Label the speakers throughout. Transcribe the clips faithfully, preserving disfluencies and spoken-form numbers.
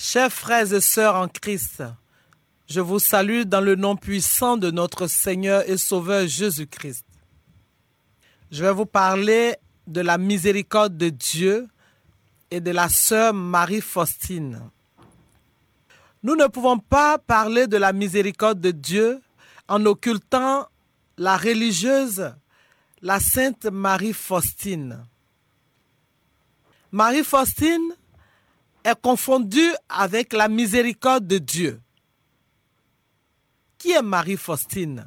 Speaker 1: Chers frères et sœurs en Christ, je vous salue dans le nom puissant de notre Seigneur et Sauveur Jésus-Christ. Je vais vous parler de la miséricorde de Dieu et de la sœur Marie-Faustine. Nous ne pouvons pas parler de la miséricorde de Dieu en occultant la religieuse, la sainte Marie-Faustine. Marie-Faustine est confondue avec la miséricorde de Dieu. Qui est Marie-Faustine?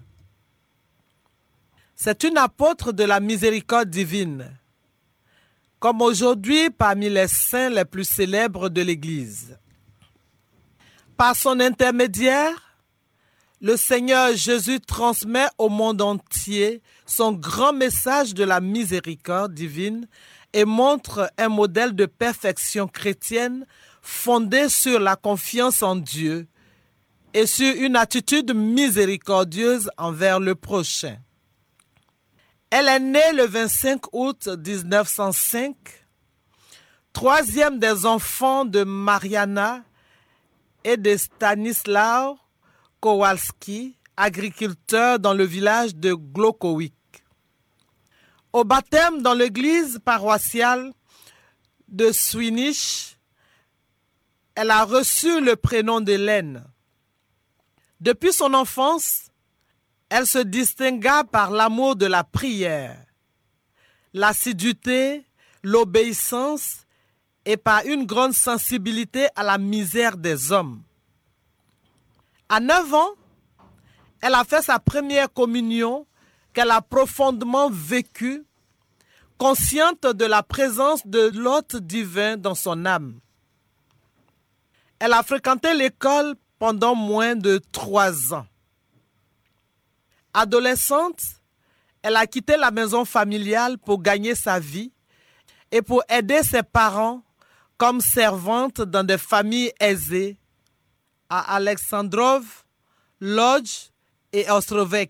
Speaker 1: C'est une apôtre de la miséricorde divine, comme aujourd'hui parmi les saints les plus célèbres de l'Église. Par son intermédiaire, le Seigneur Jésus transmet au monde entier son grand message de la miséricorde divine et montre un modèle de perfection chrétienne fondé sur la confiance en Dieu et sur une attitude miséricordieuse envers le prochain. Elle est née le vingt-cinq août mille neuf cent cinq, troisième des enfants de Mariana et de Stanislaw Kowalski, agriculteurs dans le village de Glokowicz. Au baptême dans l'église paroissiale de Swinich, elle a reçu le prénom d'Hélène. Depuis son enfance, elle se distingua par l'amour de la prière, l'assiduité, l'obéissance et par une grande sensibilité à la misère des hommes. À neuf ans, elle a fait sa première communion qu'elle a profondément vécue, consciente de la présence de l'hôte divin dans son âme. Elle a fréquenté l'école pendant moins de trois ans. Adolescente, elle a quitté la maison familiale pour gagner sa vie et pour aider ses parents comme servante dans des familles aisées à Alexandrov, Lodz et Ostrovec.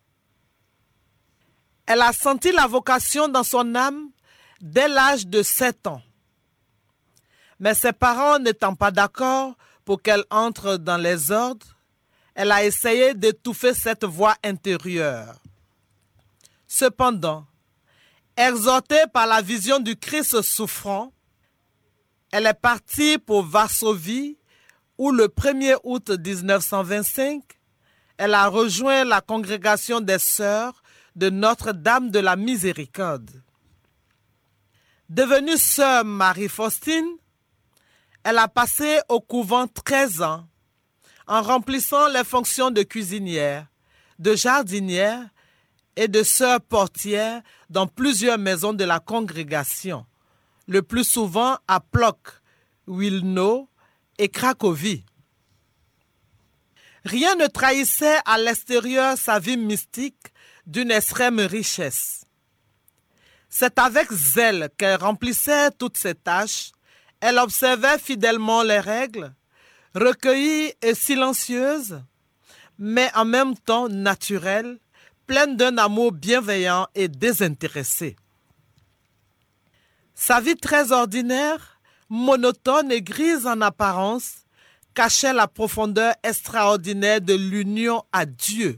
Speaker 1: Elle a senti la vocation dans son âme dès l'âge de sept ans. Mais ses parents n'étant pas d'accord pour qu'elle entre dans les ordres, elle a essayé d'étouffer cette voix intérieure. Cependant, exhortée par la vision du Christ souffrant, elle est partie pour Varsovie où le premier août mille neuf cent vingt-cinq, elle a rejoint la congrégation des sœurs de Notre-Dame de la Miséricorde. Devenue sœur Marie-Faustine, elle a passé au couvent treize ans en remplissant les fonctions de cuisinière, de jardinière et de sœur portière dans plusieurs maisons de la congrégation, le plus souvent à Plock, Wilno et Cracovie. Rien ne trahissait à l'extérieur sa vie mystique d'une extrême richesse. C'est avec zèle qu'elle remplissait toutes ses tâches. Elle observait fidèlement les règles, recueillie et silencieuse, mais en même temps naturelle, pleine d'un amour bienveillant et désintéressé. Sa vie très ordinaire, monotone et grise en apparence, cachait la profondeur extraordinaire de l'union à Dieu.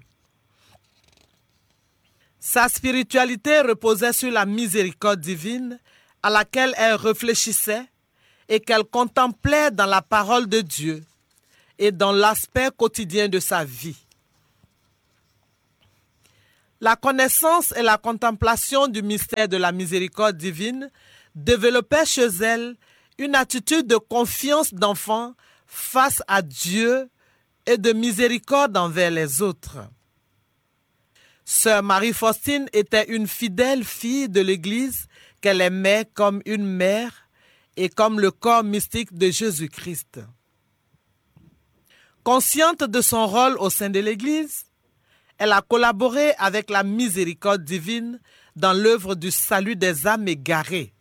Speaker 1: Sa spiritualité reposait sur la miséricorde divine à laquelle elle réfléchissait et qu'elle contemplait dans la parole de Dieu et dans l'aspect quotidien de sa vie. La connaissance et la contemplation du mystère de la miséricorde divine développaient chez elle une attitude de confiance d'enfant face à Dieu et de miséricorde envers les autres. Sœur Marie-Faustine était une fidèle fille de l'Église qu'elle aimait comme une mère et comme le corps mystique de Jésus-Christ. Consciente de son rôle au sein de l'Église, elle a collaboré avec la miséricorde divine dans l'œuvre du salut des âmes égarées.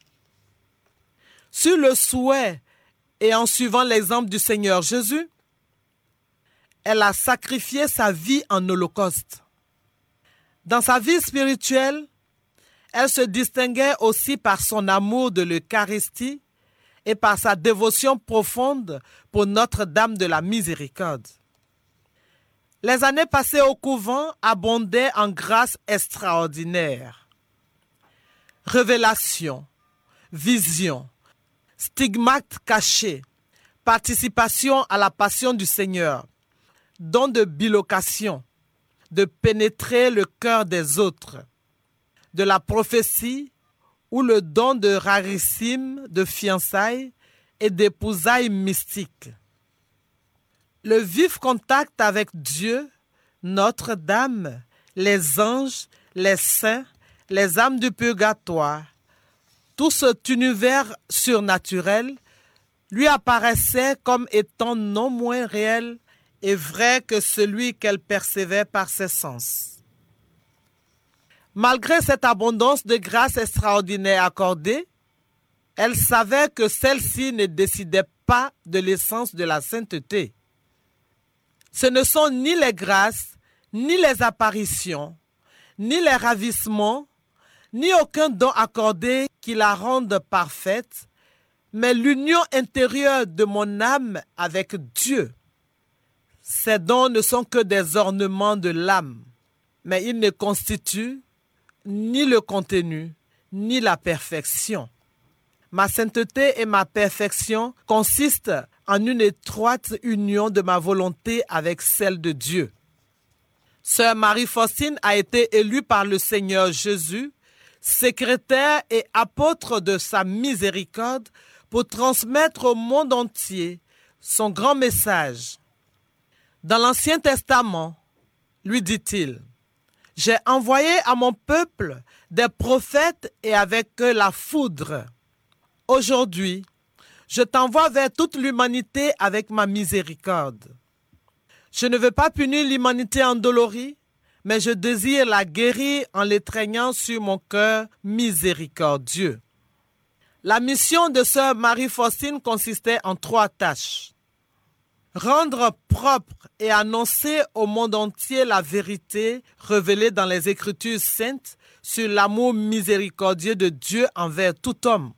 Speaker 1: Sur le souhait et en suivant l'exemple du Seigneur Jésus, elle a sacrifié sa vie en holocauste. Dans sa vie spirituelle, elle se distinguait aussi par son amour de l'Eucharistie et par sa dévotion profonde pour Notre-Dame de la Miséricorde. Les années passées au couvent abondaient en grâces extraordinaires. Révélation, vision, stigmates cachés, participation à la passion du Seigneur, don de bilocation, de pénétrer le cœur des autres, de la prophétie ou le don de rarissime de fiançailles et d'épousailles mystiques. Le vif contact avec Dieu, Notre-Dame, les anges, les saints, les âmes du purgatoire, tout cet univers surnaturel lui apparaissait comme étant non moins réel et vrai que celui qu'elle percevait par ses sens. Malgré cette abondance de grâce extraordinaire accordée, elle savait que celle-ci ne décidait pas de l'essence de la sainteté. Ce ne sont ni les grâces, ni les apparitions, ni les ravissements, ni aucun don accordé qui la rendent parfaite, mais l'union intérieure de mon âme avec Dieu. Ces dons ne sont que des ornements de l'âme, mais ils ne constituent ni le contenu, ni la perfection. Ma sainteté et ma perfection consistent en une étroite union de ma volonté avec celle de Dieu. Sœur Marie-Faustine a été élue par le Seigneur Jésus, secrétaire et apôtre de sa miséricorde, pour transmettre au monde entier son grand message. Dans l'Ancien Testament, lui dit-il, « J'ai envoyé à mon peuple des prophètes et avec eux la foudre. Aujourd'hui, je t'envoie vers toute l'humanité avec ma miséricorde. Je ne veux pas punir l'humanité endolorie, mais je désire la guérir en l'étreignant sur mon cœur miséricordieux. » La mission de sœur Marie-Faustine consistait en trois tâches. Rendre propre et annoncer au monde entier la vérité révélée dans les Écritures saintes sur l'amour miséricordieux de Dieu envers tout homme.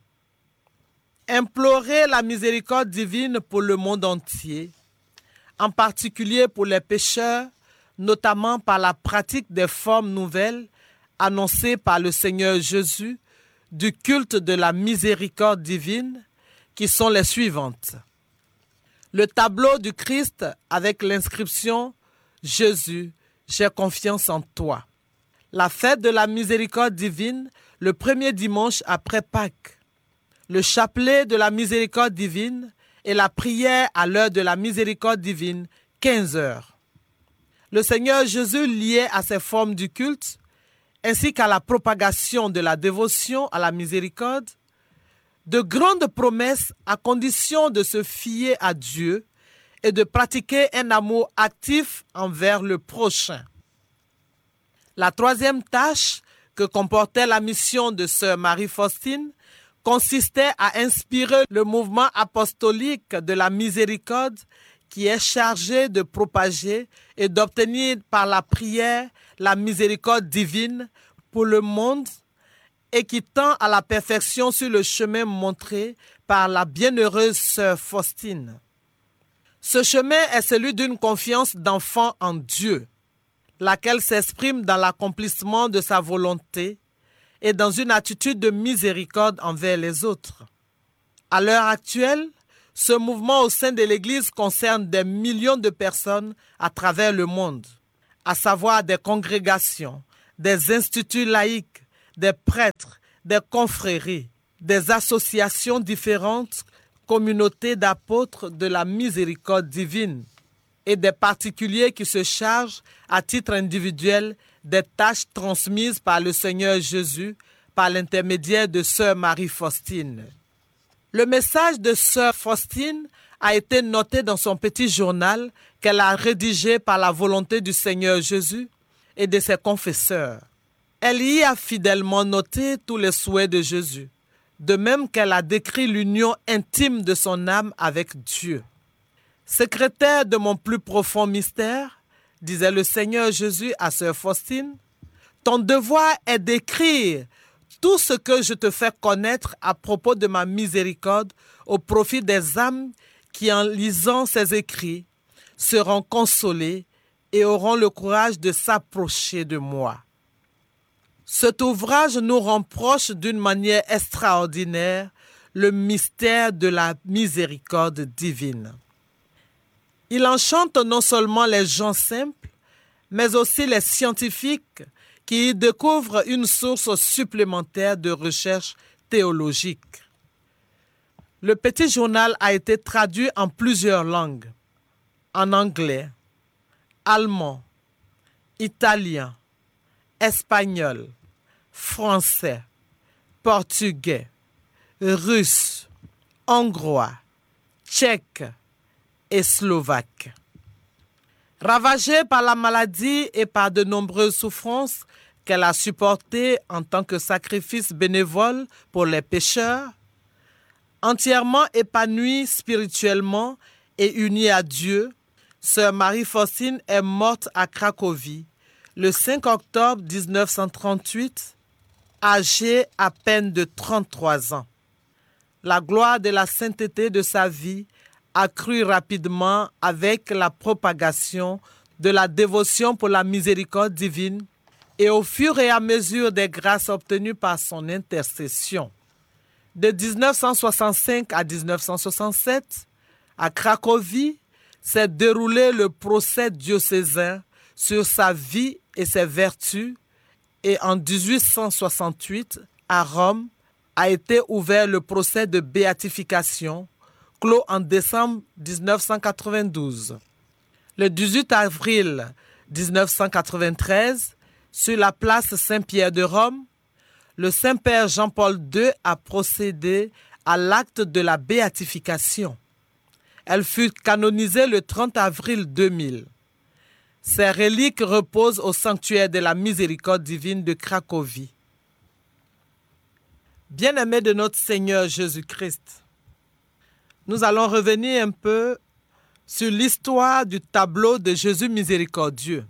Speaker 1: Implorer la miséricorde divine pour le monde entier, en particulier pour les pécheurs, notamment par la pratique des formes nouvelles annoncées par le Seigneur Jésus du culte de la miséricorde divine, qui sont les suivantes. Le tableau du Christ avec l'inscription « Jésus, j'ai confiance en toi ». La fête de la miséricorde divine, le premier dimanche après Pâques. Le chapelet de la miséricorde divine et la prière à l'heure de la miséricorde divine, quinze heures. Le Seigneur Jésus liait à ces formes du culte, ainsi qu'à la propagation de la dévotion à la miséricorde, de grandes promesses à condition de se fier à Dieu et de pratiquer un amour actif envers le prochain. La troisième tâche que comportait la mission de sœur Marie-Faustine consistait à inspirer le mouvement apostolique de la miséricorde qui est chargé de propager et d'obtenir par la prière la miséricorde divine pour le monde et qui tend à la perfection sur le chemin montré par la bienheureuse sœur Faustine. Ce chemin est celui d'une confiance d'enfant en Dieu, laquelle s'exprime dans l'accomplissement de sa volonté et dans une attitude de miséricorde envers les autres. À l'heure actuelle, ce mouvement au sein de l'Église concerne des millions de personnes à travers le monde, à savoir des congrégations, des instituts laïques, des prêtres, des confréries, des associations différentes, communautés d'apôtres de la miséricorde divine et des particuliers qui se chargent à titre individuel des tâches transmises par le Seigneur Jésus par l'intermédiaire de sœur Marie-Faustine. Le message de sœur Faustine a été noté dans son petit journal qu'elle a rédigé par la volonté du Seigneur Jésus et de ses confesseurs. Elle y a fidèlement noté tous les souhaits de Jésus, de même qu'elle a décrit l'union intime de son âme avec Dieu. Secrétaire de mon plus profond mystère, disait le Seigneur Jésus à sœur Faustine, ton devoir est d'écrire tout ce que je te fais connaître à propos de ma miséricorde au profit des âmes qui, en lisant ces écrits, seront consolées et auront le courage de s'approcher de moi. Cet ouvrage nous rend proches d'une manière extraordinaire le mystère de la miséricorde divine. Il enchante non seulement les gens simples, mais aussi les scientifiques qui y découvrent une source supplémentaire de recherche théologique. Le petit journal a été traduit en plusieurs langues, en anglais, allemand, italien, espagnol, français, portugais, russe, hongrois, tchèque et slovaque. Ravagée par la maladie et par de nombreuses souffrances qu'elle a supportées en tant que sacrifice bénévole pour les pécheurs, entièrement épanouie spirituellement et unie à Dieu, Sœur Marie-Faustine est morte à Cracovie le cinq octobre mille neuf cent trente-huit, âgée à peine de trente-trois ans. La gloire de la sainteté de sa vie accrut rapidement avec la propagation de la dévotion pour la miséricorde divine et au fur et à mesure des grâces obtenues par son intercession. De dix-neuf cent soixante-cinq à dix-neuf cent soixante-sept, à Cracovie, s'est déroulé le procès diocésain sur sa vie et ses vertus, et en dix-huit cent soixante-huit, à Rome, a été ouvert le procès de béatification, clos en décembre dix-neuf cent quatre-vingt-douze. Le dix-huit avril dix-neuf cent quatre-vingt-treize, sur la place Saint-Pierre de Rome, le Saint-Père Jean-Paul deux a procédé à l'acte de la béatification. Elle fut canonisée le trente avril deux mille. Ses reliques reposent au sanctuaire de la miséricorde divine de Cracovie. Bien-aimés de notre Seigneur Jésus-Christ, nous allons revenir un peu sur l'histoire du tableau de Jésus miséricordieux.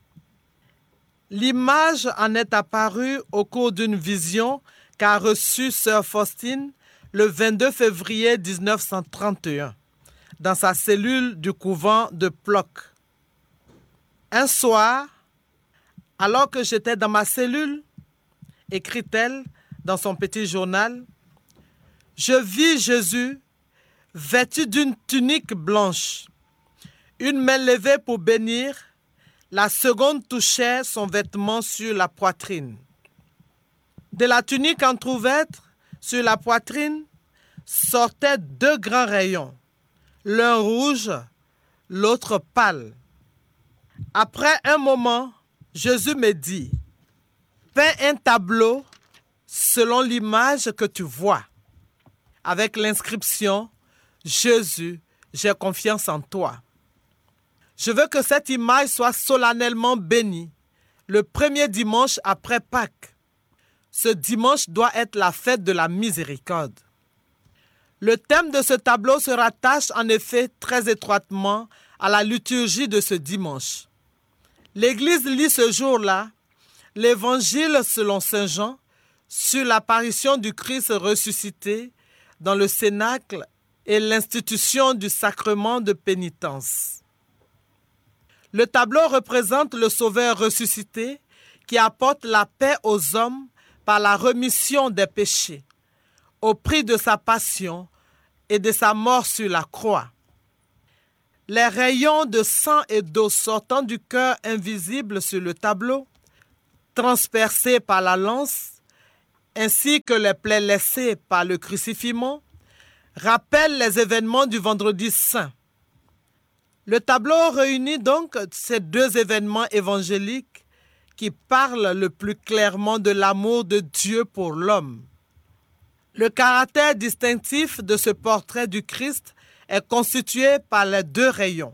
Speaker 1: L'image en est apparue au cours d'une vision qu'a reçue Sœur Faustine le vingt-deux février dix-neuf cent trente et un dans sa cellule du couvent de Plock. Un soir, alors que j'étais dans ma cellule, écrit-elle dans son petit journal, je vis Jésus vêtu d'une tunique blanche, une main levée pour bénir, la seconde touchait son vêtement sur la poitrine. De la tunique entrouverte sur la poitrine sortaient deux grands rayons, l'un rouge, l'autre pâle. Après un moment, Jésus me dit, « Peins un tableau selon l'image que tu vois, avec l'inscription « Jésus, j'ai confiance en toi ». Je veux que cette image soit solennellement bénie le premier dimanche après Pâques. Ce dimanche doit être la fête de la miséricorde. Le thème de ce tableau se rattache en effet très étroitement à la liturgie de ce dimanche. L'Église lit ce jour-là l'Évangile selon saint Jean sur l'apparition du Christ ressuscité dans le cénacle et l'institution du sacrement de pénitence. Le tableau représente le Sauveur ressuscité qui apporte la paix aux hommes par la rémission des péchés, au prix de sa passion et de sa mort sur la croix. Les rayons de sang et d'eau sortant du cœur invisible sur le tableau, transpercés par la lance, ainsi que les plaies laissées par le crucifixion, rappellent les événements du Vendredi Saint. Le tableau réunit donc ces deux événements évangéliques qui parlent le plus clairement de l'amour de Dieu pour l'homme. Le caractère distinctif de ce portrait du Christ est constitué par les deux rayons.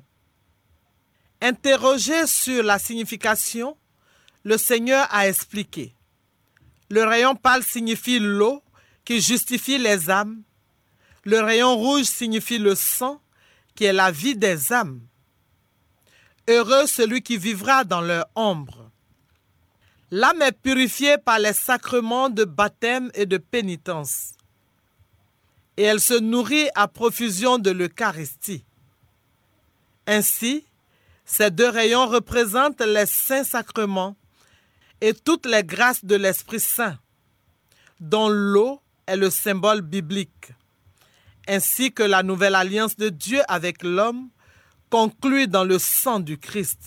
Speaker 1: Interrogé sur la signification, le Seigneur a expliqué. Le rayon pâle signifie l'eau qui justifie les âmes. Le rayon rouge signifie le sang qui est la vie des âmes. Heureux celui qui vivra dans leur ombre. L'âme est purifiée par les sacrements de baptême et de pénitence. Et elle se nourrit à profusion de l'Eucharistie. Ainsi, ces deux rayons représentent les saints sacrements et toutes les grâces de l'Esprit Saint, dont l'eau est le symbole biblique, ainsi que la nouvelle alliance de Dieu avec l'homme, conclue dans le sang du Christ.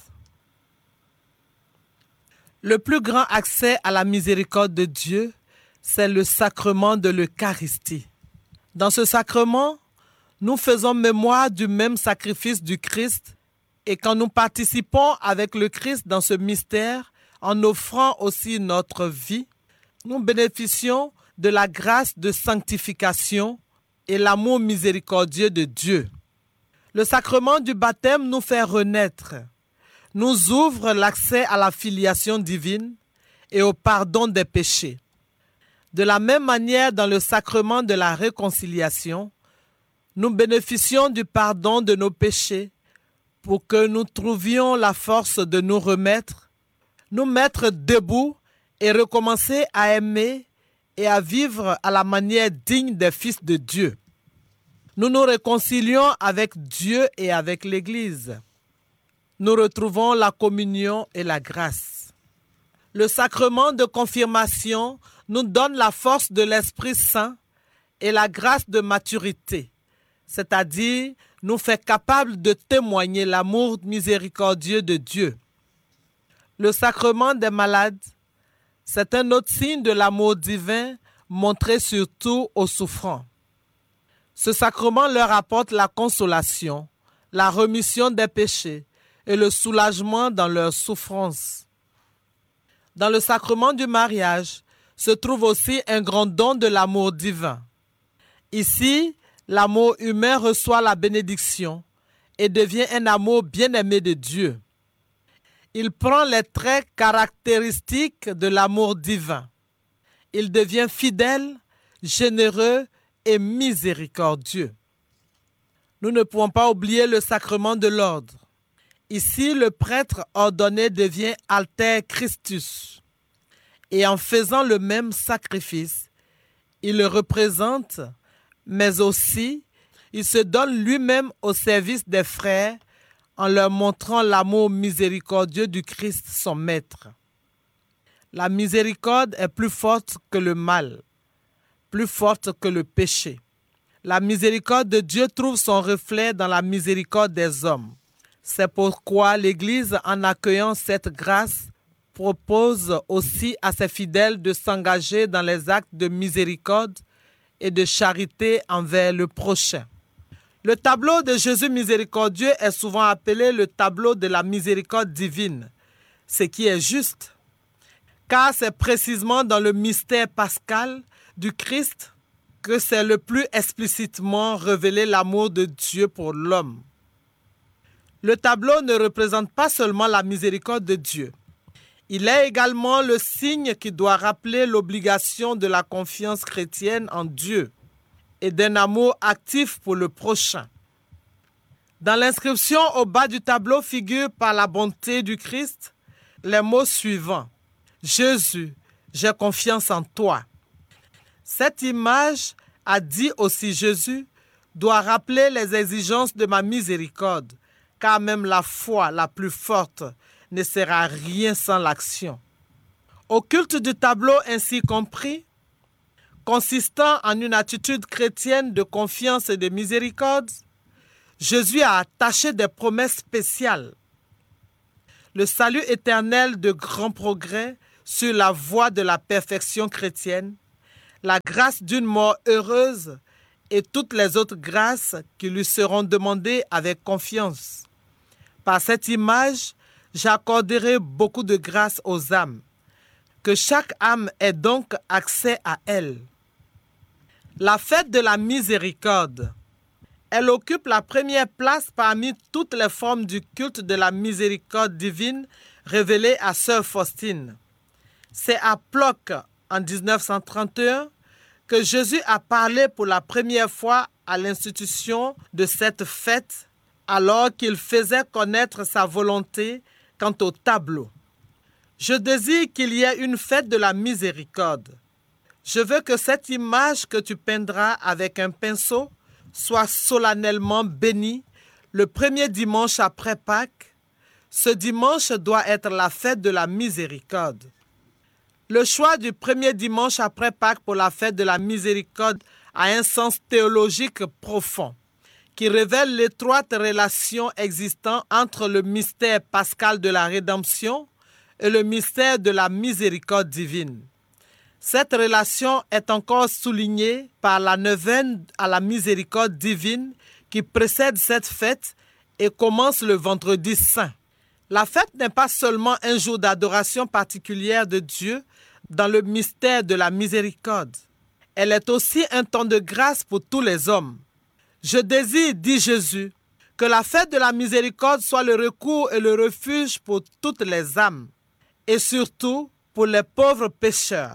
Speaker 1: Le plus grand accès à la miséricorde de Dieu, c'est le sacrement de l'Eucharistie. Dans ce sacrement, nous faisons mémoire du même sacrifice du Christ et quand nous participons avec le Christ dans ce mystère, en offrant aussi notre vie, nous bénéficions de la grâce de sanctification et l'amour miséricordieux de Dieu. Le sacrement du baptême nous fait renaître, nous ouvre l'accès à la filiation divine et au pardon des péchés. De la même manière, dans le sacrement de la réconciliation, nous bénéficions du pardon de nos péchés pour que nous trouvions la force de nous remettre, nous mettre debout et recommencer à aimer et à vivre à la manière digne des fils de Dieu. Nous nous réconcilions avec Dieu et avec l'Église. Nous retrouvons la communion et la grâce. Le sacrement de confirmation nous donne la force de l'Esprit Saint et la grâce de maturité, c'est-à-dire nous fait capables de témoigner l'amour miséricordieux de Dieu. Le sacrement des malades, c'est un autre signe de l'amour divin montré surtout aux souffrants. Ce sacrement leur apporte la consolation, la remission des péchés et le soulagement dans leurs souffrances. Dans le sacrement du mariage se trouve aussi un grand don de l'amour divin. Ici, l'amour humain reçoit la bénédiction et devient un amour bien-aimé de Dieu. Il prend les traits caractéristiques de l'amour divin. Il devient fidèle, généreux et miséricordieux. Nous ne pouvons pas oublier le sacrement de l'ordre. Ici, le prêtre ordonné devient alter Christus. Et en faisant le même sacrifice, il le représente, mais aussi, il se donne lui-même au service des frères en leur montrant l'amour miséricordieux du Christ, son maître. La miséricorde est plus forte que le mal, plus forte que le péché. La miséricorde de Dieu trouve son reflet dans la miséricorde des hommes. C'est pourquoi l'Église, en accueillant cette grâce, propose aussi à ses fidèles de s'engager dans les actes de miséricorde et de charité envers le prochain. Le tableau de Jésus miséricordieux est souvent appelé le tableau de la miséricorde divine, ce qui est juste, car c'est précisément dans le mystère pascal du Christ que c'est le plus explicitement révélé l'amour de Dieu pour l'homme. Le tableau ne représente pas seulement la miséricorde de Dieu. Il est également le signe qui doit rappeler l'obligation de la confiance chrétienne en Dieu et d'un amour actif pour le prochain. Dans l'inscription au bas du tableau figurent par la bonté du Christ les mots suivants. « Jésus, j'ai confiance en toi ». Cette image, a dit aussi Jésus, doit rappeler les exigences de ma miséricorde, car même la foi la plus forte ne sera rien sans l'action. Au culte du tableau ainsi compris, consistant en une attitude chrétienne de confiance et de miséricorde, Jésus a attaché des promesses spéciales. Le salut éternel de grand progrès sur la voie de la perfection chrétienne, la grâce d'une mort heureuse et toutes les autres grâces qui lui seront demandées avec confiance. Par cette image, j'accorderai beaucoup de grâce aux âmes, que chaque âme ait donc accès à elle. La fête de la miséricorde, elle occupe la première place parmi toutes les formes du culte de la miséricorde divine révélée à Sœur Faustine. C'est à Plock, en dix-neuf cent trente et un, que Jésus a parlé pour la première fois à l'institution de cette fête, alors qu'il faisait connaître sa volonté quant au tableau. Je désire qu'il y ait une fête de la miséricorde. Je veux que cette image que tu peindras avec un pinceau soit solennellement bénie le premier dimanche après Pâques. Ce dimanche doit être la fête de la miséricorde. Le choix du premier dimanche après Pâques pour la fête de la miséricorde a un sens théologique profond qui révèle l'étroite relation existant entre le mystère pascal de la rédemption et le mystère de la miséricorde divine. Cette relation est encore soulignée par la neuvaine à la miséricorde divine qui précède cette fête et commence le vendredi saint. La fête n'est pas seulement un jour d'adoration particulière de Dieu dans le mystère de la miséricorde. Elle est aussi un temps de grâce pour tous les hommes. Je désire, dit Jésus, que la fête de la miséricorde soit le recours et le refuge pour toutes les âmes, et surtout pour les pauvres pécheurs.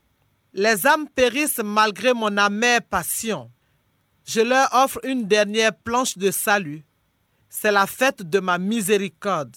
Speaker 1: Les âmes périssent malgré mon amère passion. Je leur offre une dernière planche de salut. C'est la fête de ma miséricorde.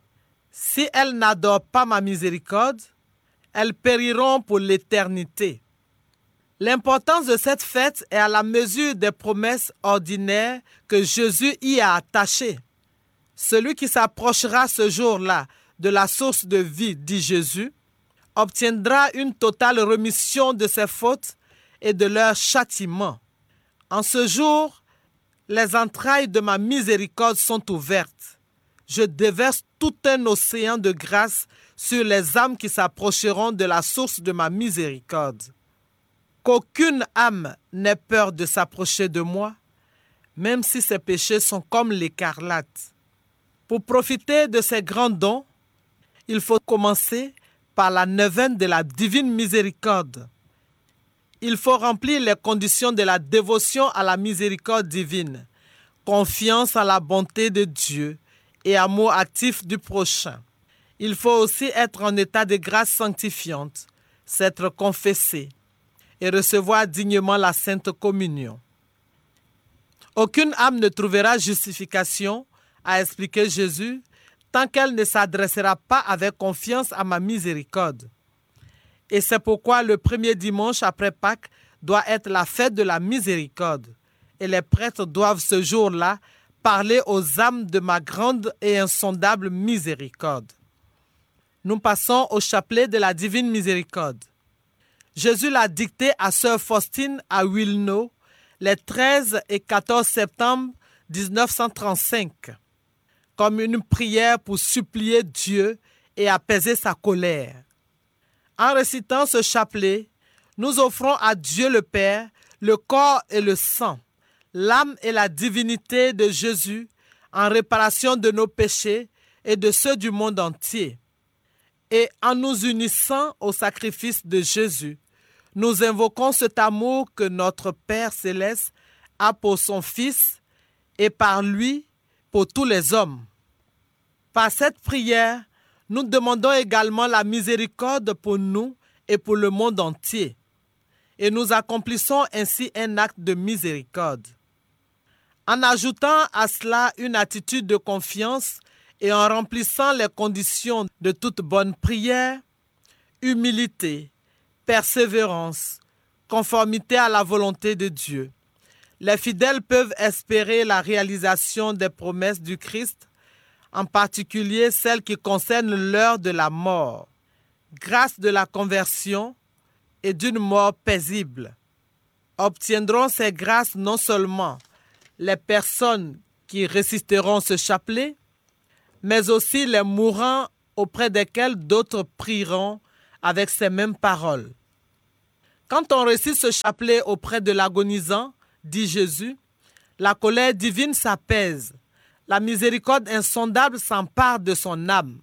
Speaker 1: Si elles n'adorent pas ma miséricorde, elles périront pour l'éternité. L'importance de cette fête est à la mesure des promesses ordinaires que Jésus y a attachées. Celui qui s'approchera ce jour-là de la source de vie, dit Jésus, obtiendra une totale remission de ses fautes et de leur châtiment. En ce jour, les entrailles de ma miséricorde sont ouvertes. Je déverse tout un océan de grâce sur les âmes qui s'approcheront de la source de ma miséricorde. Qu'aucune âme n'ait peur de s'approcher de moi, même si ses péchés sont comme l'écarlate. Pour profiter de ces grands dons, il faut commencer par la neuvaine de la divine miséricorde. Il faut remplir les conditions de la dévotion à la miséricorde divine, confiance en la bonté de Dieu et amour actif du prochain. Il faut aussi être en état de grâce sanctifiante, s'être confessé et recevoir dignement la Sainte Communion. Aucune âme ne trouvera justification à expliquer Jésus tant qu'elle ne s'adressera pas avec confiance à ma miséricorde. Et c'est pourquoi le premier dimanche après Pâques doit être la fête de la miséricorde. Et les prêtres doivent ce jour-là parler aux âmes de ma grande et insondable miséricorde. Nous passons au chapelet de la divine miséricorde. Jésus l'a dicté à sœur Faustine à Wilno les treize et quatorze septembre dix-neuf cent trente-cinq, comme une prière pour supplier Dieu et apaiser sa colère. En récitant ce chapelet, nous offrons à Dieu le Père le corps et le sang, l'âme et la divinité de Jésus en réparation de nos péchés et de ceux du monde entier. Et en nous unissant au sacrifice de Jésus, nous invoquons cet amour que notre Père céleste a pour son Fils et par lui pour tous les hommes. Par cette prière, nous demandons également la miséricorde pour nous et pour le monde entier. Et nous accomplissons ainsi un acte de miséricorde. En ajoutant à cela une attitude de confiance et en remplissant les conditions de toute bonne prière, humilité, persévérance, conformité à la volonté de Dieu, les fidèles peuvent espérer la réalisation des promesses du Christ, en particulier celles qui concernent l'heure de la mort, grâce de la conversion et d'une mort paisible. Obtiendront ces grâces non seulement les personnes qui résisteront ce chapelet, mais aussi les mourants auprès desquels d'autres prieront avec ces mêmes paroles. Quand on récite ce chapelet auprès de l'agonisant, dit Jésus, la colère divine s'apaise, la miséricorde insondable s'empare de son âme.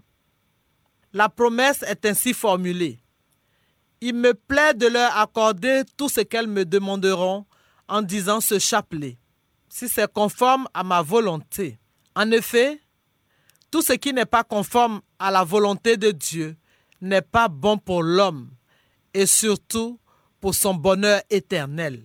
Speaker 1: La promesse est ainsi formulée. Il me plaît de leur accorder tout ce qu'elles me demanderont en disant ce chapelet, si c'est conforme à ma volonté. En effet, tout ce qui n'est pas conforme à la volonté de Dieu n'est pas bon pour l'homme et surtout pour son bonheur éternel.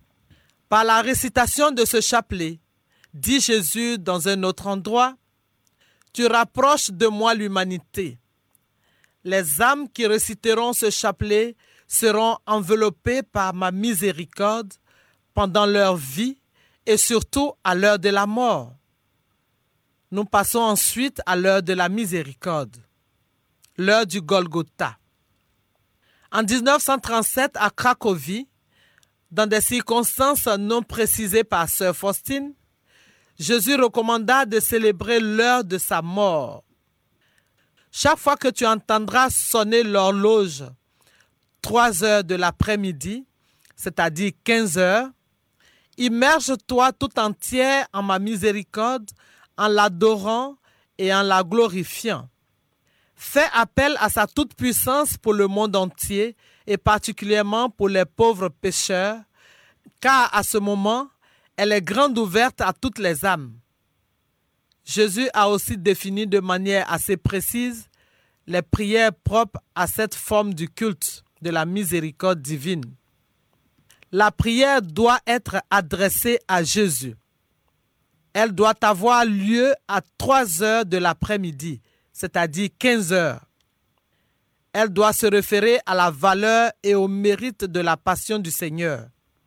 Speaker 1: Par la récitation de ce chapelet, dit Jésus dans un autre endroit, « Tu rapproches de moi l'humanité. Les âmes qui réciteront ce chapelet seront enveloppées par ma miséricorde pendant leur vie et surtout à l'heure de la mort. Nous passons ensuite à l'heure de la miséricorde, l'heure du Golgotha. En dix-neuf cent trente-sept, à Cracovie, dans des circonstances non précisées par sœur Faustine, Jésus recommanda de célébrer l'heure de sa mort. Chaque fois que tu entendras sonner l'horloge, trois heures de l'après-midi, c'est-à-dire quinze heures, immerge-toi tout entière en ma miséricorde, en l'adorant et en la glorifiant. Fais appel à sa toute-puissance pour le monde entier et particulièrement pour les pauvres pécheurs, car à ce moment, elle est grande ouverte à toutes les âmes. Jésus a aussi défini de manière assez précise les prières propres à cette forme du culte de la miséricorde divine. La prière doit être adressée à Jésus. Elle doit avoir lieu à trois heures de l'après-midi, c'est-à-dire quinze heures. Elle doit se référer à la valeur et au mérite de la passion du Seigneur.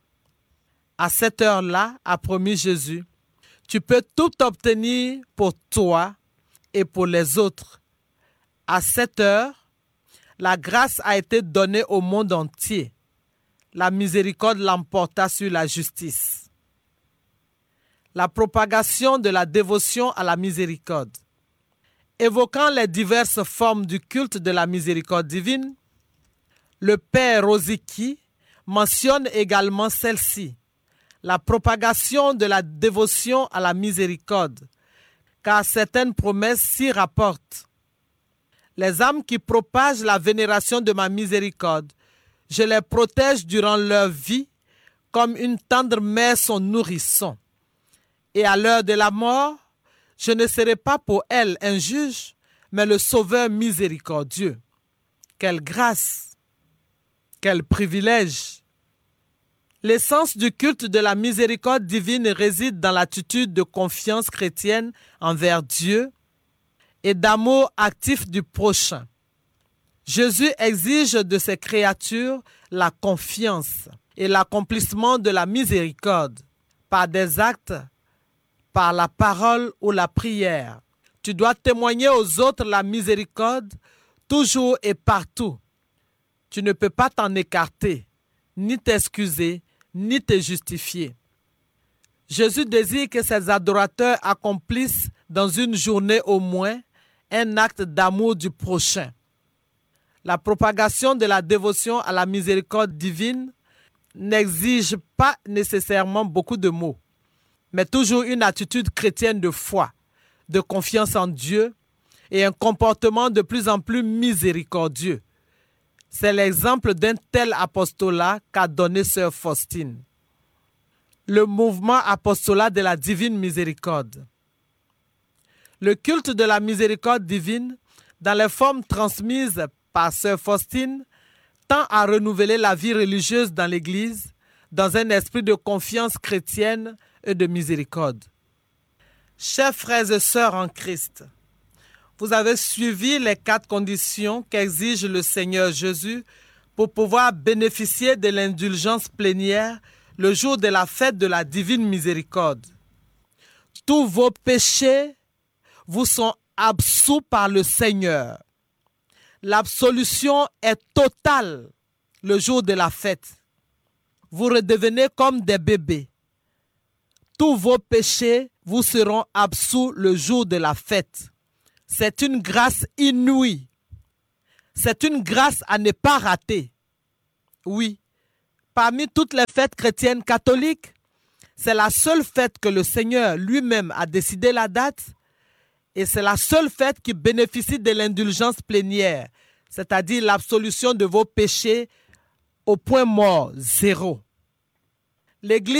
Speaker 1: À cette heure-là, a promis Jésus, tu peux tout obtenir pour toi et pour les autres. À cette heure, la grâce a été donnée au monde entier. La miséricorde l'emporta sur la justice. La propagation de la dévotion à la miséricorde. Évoquant les diverses formes du culte de la miséricorde divine, le père Rosicky mentionne également celle-ci, la propagation de la dévotion à la miséricorde, car certaines promesses s'y rapportent. Les âmes qui propagent la vénération de ma miséricorde, je les protège durant leur vie comme une tendre mère son nourrisson. Et à l'heure de la mort, je ne serai pas pour elles un juge, mais le Sauveur miséricordieux. Quelle grâce! Quel privilège! L'essence du culte de la miséricorde divine réside dans l'attitude de confiance chrétienne envers Dieu et d'amour actif du prochain. Jésus exige de ses créatures la confiance et l'accomplissement de la miséricorde par des actes, par la parole ou la prière. Tu dois témoigner aux autres la miséricorde toujours et partout. Tu ne peux pas t'en écarter, ni t'excuser, ni te justifier. Jésus désire que ses adorateurs accomplissent dans une journée au moins un acte d'amour du prochain. La propagation de la dévotion à la miséricorde divine n'exige pas nécessairement beaucoup de mots, mais toujours une attitude chrétienne de foi, de confiance en Dieu et un comportement de plus en plus miséricordieux. C'est l'exemple d'un tel apostolat qu'a donné sœur Faustine. Le mouvement apostolat de la divine miséricorde. Le culte de la miséricorde divine, dans les formes transmises par sœur Faustine, tend à renouveler la vie religieuse dans l'Église dans un esprit de confiance chrétienne et de miséricorde. Chers frères et sœurs en Christ, vous avez suivi les quatre conditions qu'exige le Seigneur Jésus pour pouvoir bénéficier de l'indulgence plénière le jour de la fête de la divine miséricorde. Tous vos péchés vous sont absous par le Seigneur. L'absolution est totale le jour de la fête. Vous redevenez comme des bébés. Tous vos péchés vous seront absous le jour de la fête. C'est une grâce inouïe. C'est une grâce à ne pas rater. Oui, parmi toutes les fêtes chrétiennes catholiques, c'est la seule fête que le Seigneur lui-même a décidé la date et c'est la seule fête qui bénéficie de l'indulgence plénière, c'est-à-dire l'absolution de vos péchés au point mort, zéro. L'Église